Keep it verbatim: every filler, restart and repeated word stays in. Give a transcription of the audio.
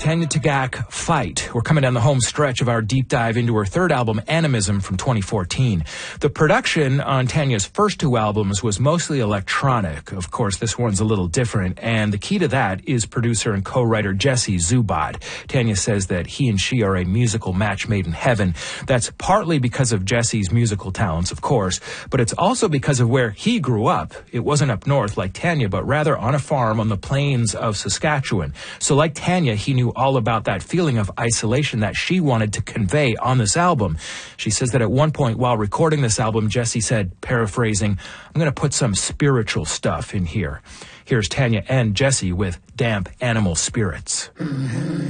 Tanya Tagaq, Fight. We're coming down the home stretch of our deep dive into her third album, Animism, from twenty fourteen. The production on Tanya's first two albums was mostly electronic. Of course, this one's a little different, and the key to that is producer and co-writer Jesse Zubad. Tanya says that he and she are a musical match made in heaven. That's partly because of Jesse's musical talents, of course, but it's also because of where he grew up. It wasn't up north like Tanya, but rather on a farm on the plains of Saskatchewan. So like Tanya, he knew all about that feeling of isolation that she wanted to convey on this album. She says that at one point while recording this album, Jesse said, paraphrasing, "I'm going to put some spiritual stuff in here." Here's Tanya and Jesse with Damp Animal Spirits.